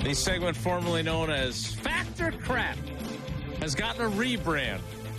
The segment formerly known as Factor Crap has gotten a rebrand.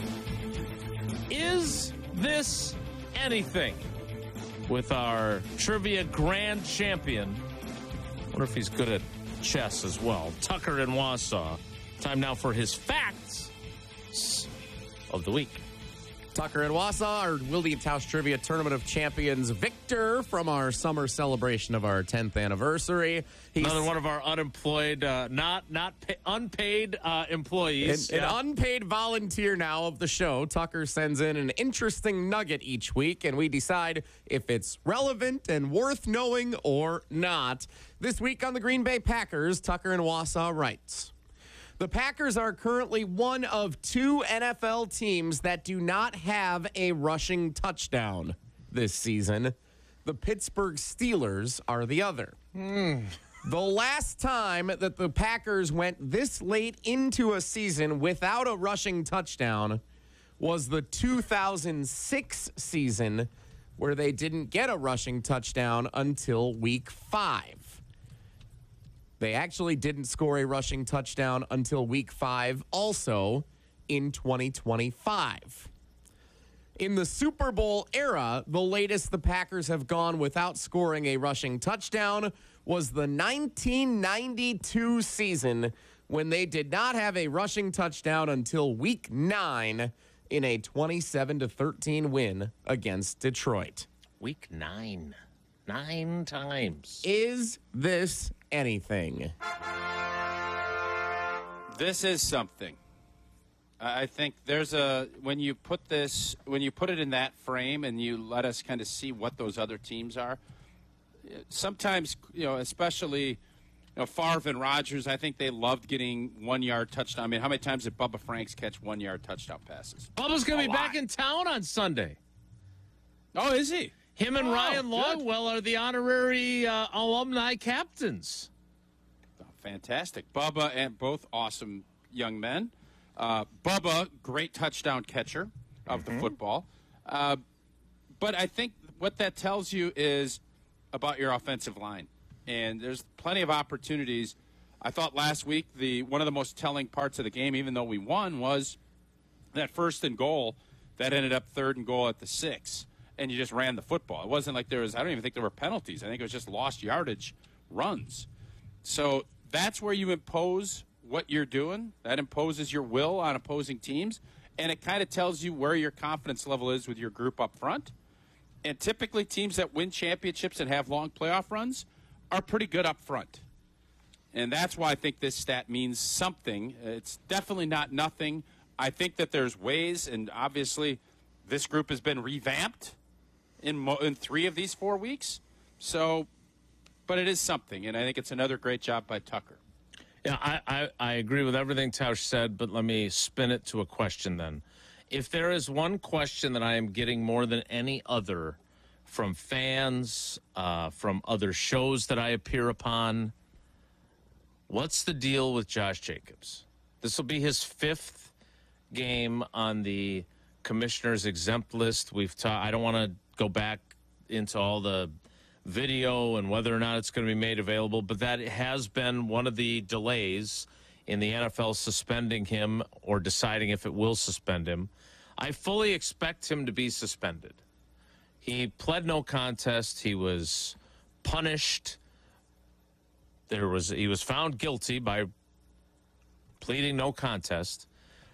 Is this anything? With our trivia grand champion. I wonder if he's good at chess as well. Tucker in Wausau. Time now for his facts of the week. Tucker and Wausau, our William Tausch Trivia Tournament of Champions victor from our summer celebration of our 10th anniversary. He's another one of our unemployed, unpaid employees. An unpaid volunteer now of the show. Tucker sends in an interesting nugget each week, and we decide if it's relevant and worth knowing or not. This week on the Green Bay Packers, Tucker and Wausau writes, the Packers are currently one of two NFL teams that do not have a rushing touchdown this season. The Pittsburgh Steelers are the other. The last time that the Packers went this late into a season without a rushing touchdown was the 2006 season, where they didn't get a rushing touchdown until week 5. They actually didn't score a rushing touchdown until week 5, also in 2025. In the Super Bowl era, the latest the Packers have gone without scoring a rushing touchdown was the 1992 season, when they did not have a rushing touchdown until week 9 in a 27-13 win against Detroit. Week 9. 9 times. Is this anything? This is something. I think there's when you put it in that frame and you let us kind of see what those other teams are, sometimes, especially, Favre and Rodgers, I think they loved getting 1-yard touchdown. I mean, how many times did Bubba Franks catch 1-yard touchdown passes? Bubba's going to be back in town on Sunday. Oh, is he? Him and Ryan Longwell are the honorary alumni captains. Oh, fantastic. Bubba, and both awesome young men. Bubba, great touchdown catcher of the football. But I think what that tells you is about your offensive line. And there's plenty of opportunities. I thought last week one of the most telling parts of the game, even though we won, was that 1st and goal that ended up 3rd and goal at the 6. And you just ran the football. It wasn't like I don't even think there were penalties. I think it was just lost yardage runs. So that's where you impose what you're doing. That imposes your will on opposing teams. And it kind of tells you where your confidence level is with your group up front. And typically teams that win championships and have long playoff runs are pretty good up front. And that's why I think this stat means something. It's definitely not nothing. I think that there's ways, and obviously this group has been revamped in 3 of these 4 weeks. So, but it is something, and I think it's another great job by Tucker. Yeah, I agree with everything Tausch said, but let me spin it to a question then. If there is one question that I am getting more than any other from fans, from other shows that I appear upon, what's the deal with Josh Jacobs? This will be his 5th game on the commissioner's exempt list. I don't want to go back into all the video and whether or not it's going to be made available, but that has been one of the delays in the NFL suspending him or deciding if it will suspend him. I fully expect him to be suspended. He pled no contest. He was punished. He was found guilty by pleading no contest.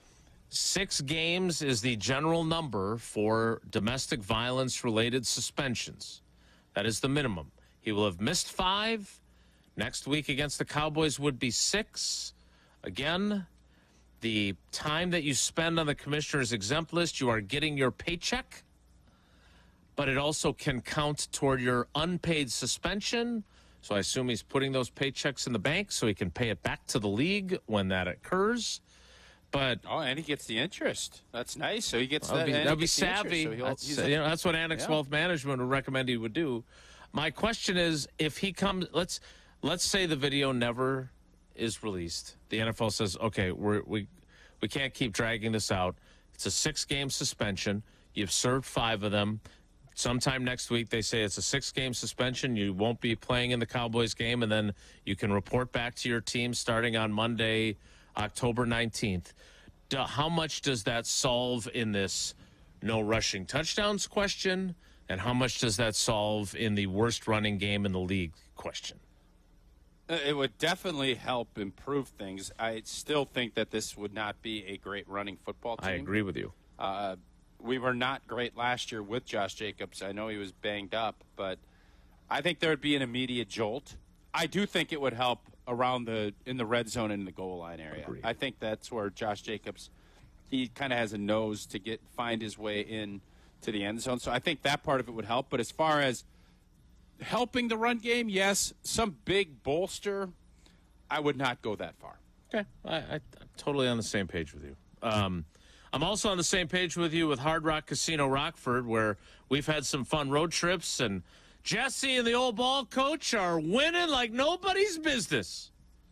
6 games is the general number for domestic violence-related suspensions. That is the minimum. He will have missed 5. Next week against the Cowboys would be 6. Again, the time that you spend on the commissioner's exempt list, you are getting your paycheck, but it also can count toward your unpaid suspension. So I assume he's putting those paychecks in the bank so he can pay it back to the league when that occurs. But and he gets the interest. That's nice. So he gets that'd be savvy. That's what Annex Wealth Management would recommend he would do. My question is, if he comes, let's say the video never is released. The NFL says, okay, we can't keep dragging this out. It's a 6-game suspension. You've served 5 of them. sometime next week, they say it's a 6-game suspension. You won't be playing in the Cowboys game, and then you can report back to your team starting on Monday, October 19th. How much does that solve in this no rushing touchdowns question, and how much does that solve in the worst running game in the league question? It would definitely help improve things. I still think that this would not be a great running football team. I agree with you. We were not great last year with Josh Jacobs. I know he was banged up, but I think there would be an immediate jolt. I do think it would help around in the red zone and in the goal line area. Agreed. I think that's where Josh Jacobs, he kind of has a nose to find his way in to the end zone. So I think that part of it would help. But as far as helping the run game, yes, some big bolster, I would not go that far. Okay. I'm totally on the same page with you. I'm also on the same page with you with Hard Rock Casino Rockford, where we've had some fun road trips, and Jesse and the old ball coach are winning like nobody's business.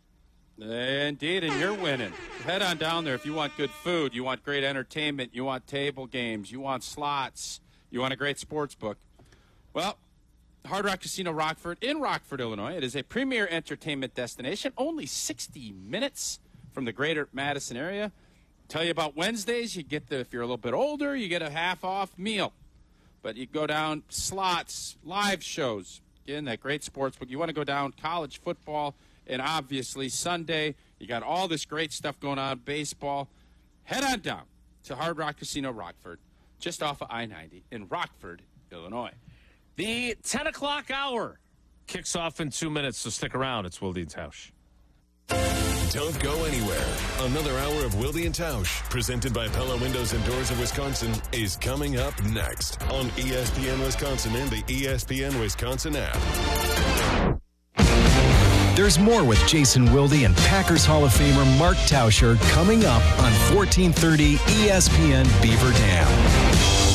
Indeed, and you're winning. Head on down there if you want good food, you want great entertainment, you want table games, you want slots, you want a great sports book. Well, Hard Rock Casino Rockford in Rockford, Illinois. It is a premier entertainment destination, only 60 minutes from the greater Madison area. Tell you about Wednesdays, you get if you're a little bit older, you get a half-off meal. But you go down slots, live shows, again, that great sports book. You want to go down college football, and obviously Sunday, you got all this great stuff going on, baseball. Head on down to Hard Rock Casino Rockford, just off of I-90 in Rockford, Illinois. The 10 o'clock hour kicks off in 2 minutes, so stick around. It's Wilde and Tausch. Don't go anywhere. Another hour of Wilde and Tausch, presented by Pella Windows and Doors of Wisconsin, is coming up next on ESPN Wisconsin and the ESPN Wisconsin app. There's more with Jason Wilde and Packers Hall of Famer Mark Tauscher coming up on 1430 ESPN Beaver Dam.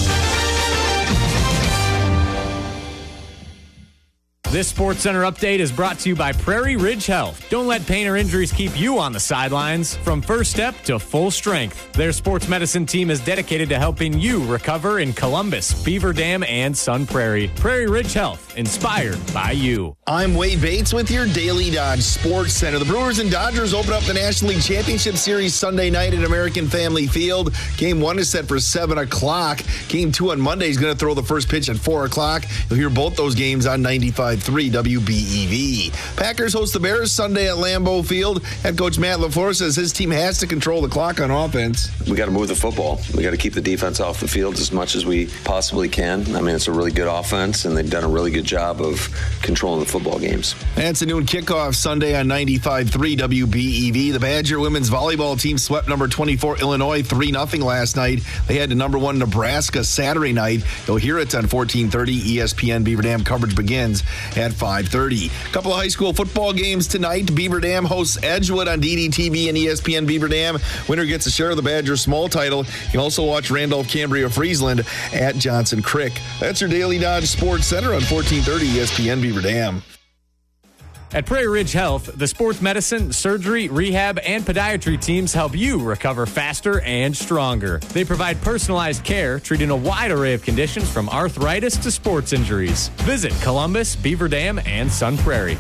This SportsCenter update is brought to you by Prairie Ridge Health. Don't let pain or injuries keep you on the sidelines. From first step to full strength, their sports medicine team is dedicated to helping you recover in Columbus, Beaver Dam, and Sun Prairie. Prairie Ridge Health, inspired by you. I'm Wade Bates with your Daily Dodge Sports Center. The Brewers and Dodgers open up the National League Championship Series Sunday night at American Family Field. Game 1 is set for 7 o'clock. Game 2 on Monday is going to throw the first pitch at 4 o'clock. You'll hear both those games on 95.3 WBEV. Packers host the Bears Sunday at Lambeau Field. Head coach Matt LaFleur says his team has to control the clock on offense. We got to move the football. We got to keep the defense off the field as much as we possibly can. I mean, it's a really good offense, and they've done a really good job of controlling the football games. That's a noon kickoff Sunday on 95.3 WBEV. The Badger women's volleyball team swept number 24 Illinois 3-0 last night. They had to number 1 Nebraska Saturday night. You'll hear it on 1430 ESPN Beaver Dam. Coverage begins at 5:30. A couple of high school football games tonight. Beaver Dam hosts Edgewood on DDTV and ESPN Beaver Dam. Winner gets a share of the Badger small title. You can also watch Randolph Cambria Friesland at Johnson Crick. That's your Daily Dodge Sports Center on 1430 ESPN Beaver Dam. At Prairie Ridge Health, the sports medicine, surgery, rehab, and podiatry teams help you recover faster and stronger. They provide personalized care, treating a wide array of conditions from arthritis to sports injuries. Visit Columbus, Beaver Dam, and Sun Prairie.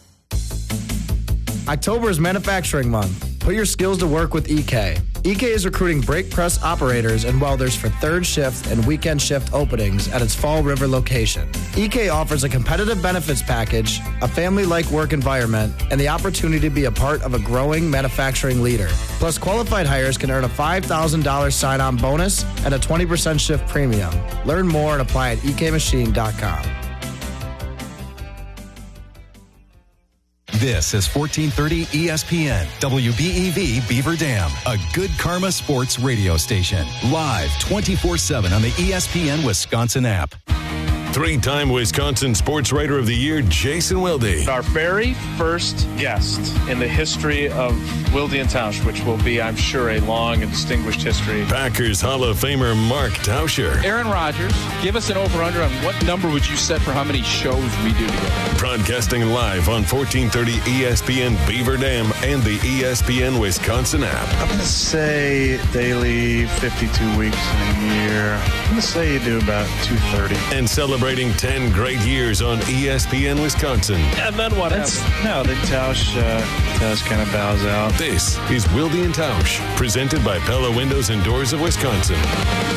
October is Manufacturing Month. Put your skills to work with EK. EK is recruiting brake press operators and welders for third shift and weekend shift openings at its Fall River location. EK offers a competitive benefits package, a family-like work environment, and the opportunity to be a part of a growing manufacturing leader. Plus, qualified hires can earn a $5,000 sign-on bonus and a 20% shift premium. Learn more and apply at ekmachine.com. This is 1430 ESPN, WBEV Beaver Dam, a Good Karma Sports radio station. Live 24/7 on the ESPN Wisconsin app. 3-time Wisconsin Sports Writer of the Year, Jason Wilde. Our very first guest in the history of Wilde and Tausch, which will be, I'm sure, a long and distinguished history. Packers Hall of Famer Mark Tauscher. Aaron Rodgers, give us an over-under on what number would you set for how many shows we do together? Broadcasting live on 1430 ESPN Beaver Dam and the ESPN Wisconsin app. I'm going to say daily 52 weeks in a year. I'm going to say you do about 230. And celebrating 10 great years on ESPN Wisconsin. And then what happens? No, the Tausch kind of bows out. This is Wilde and Tausch, presented by Pella Windows and Doors of Wisconsin.